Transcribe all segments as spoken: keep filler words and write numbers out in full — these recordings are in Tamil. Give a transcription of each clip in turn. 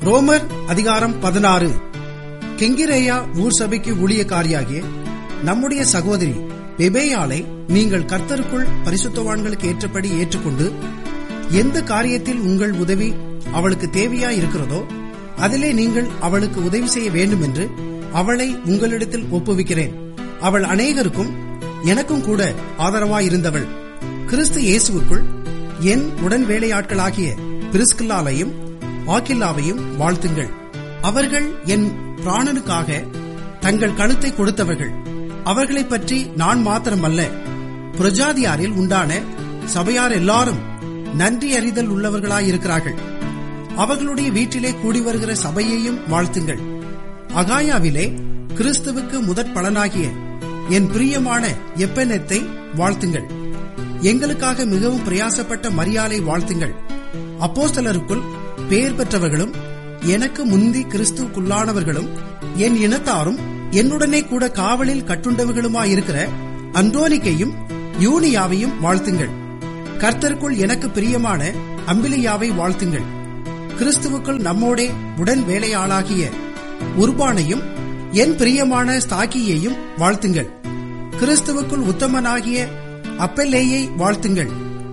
ரோமர் அதிகாரம் பதினாறு. கெங்கிரேயா ஊர் சபைக்கு ஊழியக்காரியாகிய நம்முடைய சகோதரி பெபேயாளை நீங்கள் கர்த்தருக்குள் பரிசுத்தவான்களுக்கு ஏற்றபடி ஏற்றுக்கொண்டு, எந்த காரியத்தில் உங்கள் உதவி அவளுக்கு தேவையாயிருக்கிறதோ அதிலே நீங்கள் அவளுக்கு உதவி செய்ய வேண்டும் என்று அவளை உங்களிடத்தில் ஒப்புவிக்கிறேன். அவள் அநேகருக்கும் எனக்கும் கூட ஆதரவாயிருந்தவள். கிறிஸ்து இயேசுவுக்குள் என் உடன் வேலையாட்களாகிய பிரிஸ்கில்லாவையும் ஆக்கில்லாவையும் வாழ்த்துங்கள். அவர்கள் என் பிராணனுக்காக தங்கள் கழுத்தை கொடுத்தவர்கள். அவர்களை பற்றி நான் மாத்திரமல்ல, புரஜாதியாரில் உண்டான சபையார் எல்லாரும் நன்றி அறிதல் உள்ளவர்களாயிருக்கிறார்கள். அவர்களுடைய வீட்டிலே கூடி வருகிற சபையையும் வாழ்த்துங்கள். அகாயாவிலே கிறிஸ்துவுக்கு முதற் பலனாகிய என் பிரியமான எப்பெனத்தை வாழ்த்துங்கள். எங்களுக்காக மிகவும் பிரயாசப்பட்ட மரியாளை வாழ்த்துங்கள். அப்போஸ்தலருக்குள் பெயர் பெற்றவர்களும் எனக்கு முந்தி கிறிஸ்துவுக்குள்ளானவர்களும் என் இனத்தாரும் என்னுடனே கூட காவலில் கட்டுண்டவர்களுமாயிருக்கிற அந்தோனிக்கையும் யூனியாவையும் வாழ்த்துங்கள். கர்த்தருக்குள் எனக்கு பிரியமான அம்பிலியாவை வாழ்த்துங்கள். கிறிஸ்துவுக்குள் நம்மோடே உடன் வேலையாளாகிய உர்பானையும் என் பிரியமான ஸ்தாக்கியையும் வாழ்த்துங்கள். கிறிஸ்துவுக்குள் உத்தமனாகிய அப்பெல்லேயை வாழ்த்துங்கள்.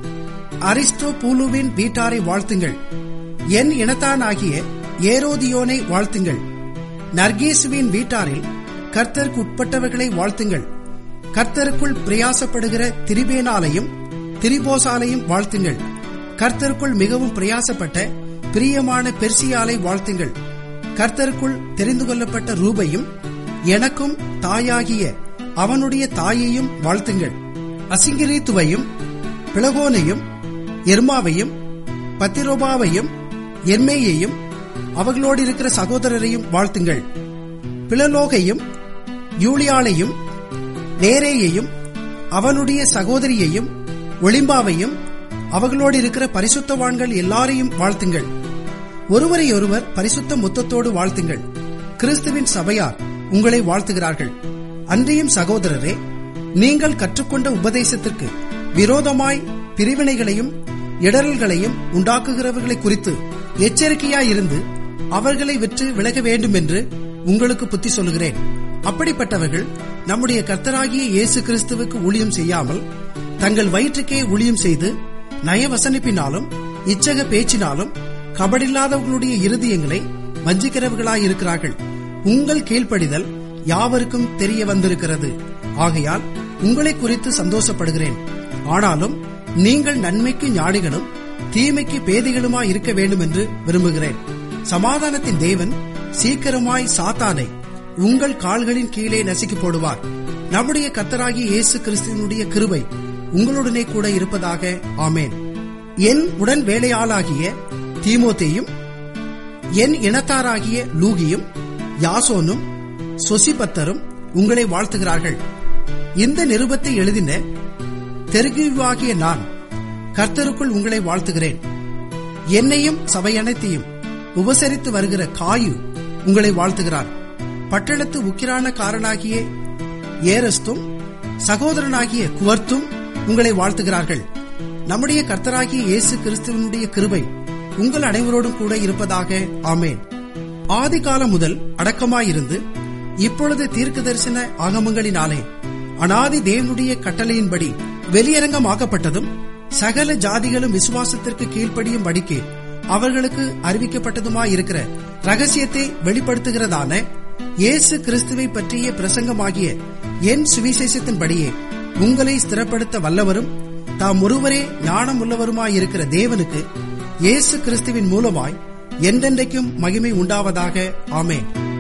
அரிஸ்டோ பூலுவின் வீட்டாரை வாழ்த்துங்கள். என் இனத்தானாகிய ஏரோதியோனை வாழ்த்துங்கள். நர்கீசுவின் வீட்டாரில் கர்த்தருக்கு உட்பட்டவர்களை வாழ்த்துங்கள். கர்த்தருக்குள் பிரயாசப்படுகிற திரிபேனாலையும் திரிபோசாலையும் வாழ்த்துங்கள். கர்த்தருக்குள் மிகவும் பிரயாசப்பட்ட பிரியமான பெர்சியாலை வாழ்த்துங்கள். கர்த்தருக்குள் தெரிந்து கொள்ளப்பட்ட ரூபையும் எனக்கும் தாயாகிய அவனுடைய தாயையும் வாழ்த்துங்கள். அசிங்கிரீத்துவையும் பிளகோனையும் எர்மாவையும் பத்திரோபாவையும் எர்மேயையும் அவர்களோடு இருக்கிற சகோதரரையும் வாழ்த்துங்கள். பிளலோகையும் யூலியாளையும் நேரேயையும் அவனுடைய சகோதரியையும் ஒளிம்பாவையும் அவர்களோடு இருக்கிற பரிசுத்தவான்கள் எல்லாரையும் வாழ்த்துங்கள். ஒருவரையொருவர் பரிசுத்த முத்தத்தோடு வாழ்த்துங்கள். கிறிஸ்துவின் சபையார் உங்களை வாழ்த்துகிறார்கள். அன்றியும் சகோதரரே, நீங்கள் கற்றுக்கொண்ட உபதேசத்திற்கு விரோதமாய் பிரிவினைகளையும் இடரல்களையும் உண்டாக்குகிறவர்களை குறித்து எச்சரிக்கையாயிருந்து அவர்களை விற்று விலக வேண்டும் என்று உங்களுக்கு புத்தி சொல்கிறேன். அப்படிப்பட்டவர்கள் நம்முடைய கர்த்தராகிய இயேசு கிறிஸ்துவுக்கு ஊழியம் செய்யாமல் தங்கள் வயிற்றுக்கே ஊழியம் செய்து நயவசனிப்பினாலும் இச்சக பேச்சினாலும் கபடில்லாதவர்களுடைய இருதயங்களை வஞ்சிக்கிறவர்களாயிருக்கிறார்கள். உங்கள் கீழ்ப்படிதல் யாவருக்கும் தெரிய வந்திருக்கிறது. ஆகையால் உங்களை குறித்து சந்தோஷப்படுகிறேன். ஆனாலும் நீங்கள் நன்மைக்கு ஞானிகளும் தீமைக்கு பேதிகளுமாய் இருக்க வேண்டும் என்று விரும்புகிறேன். சமாதானத்தின் தேவன் சீக்கிரமாய் சாத்தானை உங்கள் கால்களின் கீழே நசுக்கி போடுவார். நம்முடைய கர்த்தராகிய இயேசு கிறிஸ்துவினுடைய கிருபை உங்களுடனே கூட இருப்பதாக. ஆமேன். என் உடன் வேலையாளாகிய தீமோத்தேயும் என் இனத்தாராகிய லூகியும் யாசோனும் சொசிபத்தரும் உங்களை வாழ்த்துகிறார்கள். இந்த நிருபத்தை எழுதின தெர்கிவாகிய நான் கர்த்தருக்குள் உங்களை வாழ்த்துகிறேன். என்னையும் சபையனைத்தையும் உபசரித்து வருகிற காயு உங்களை வாழ்த்துகிறார். பட்டணத்து உக்கிரான காரனாகிய ஏரஸ்தும் சகோதரனாகிய குவர்த்தும் உங்களை வாழ்த்துகிறார்கள். நம்முடைய கர்த்தராகிய இயேசு கிறிஸ்துவனுடைய கிருபை உங்கள் அனைவரோடும் கூட இருப்பதாக. ஆமேன். ஆதி காலம் முதல் அடக்கமாயிருந்து இப்பொழுது தீர்க்க தரிசன ஆகமங்களினாலே அனாதி தேவனுடைய கட்டளையின்படி வெளியரங்கமாக்கப்பட்டதும் சகல ஜாதிகளும் விசுவாசத்திற்கு கீழ்ப்படியும் படிக்கு அவர்களுக்கு அறிவிக்கப்பட்டதுமாயிருக்கிற ரகசியத்தை வெளிப்படுத்துகிறதான இயேசு கிறிஸ்துவை பற்றிய பிரசங்கமாகிய என் சுவிசேஷத்தின்படியே உங்களை ஸ்திரப்படுத்த வல்லவரும் தாம் ஒருவரே ஞானம் உள்ளவருமாயிருக்கிற தேவனுக்கு இயேசு கிறிஸ்துவின் மூலமாய் என்றென்றைக்கும் மகிமை உண்டாவதாக. ஆமென்.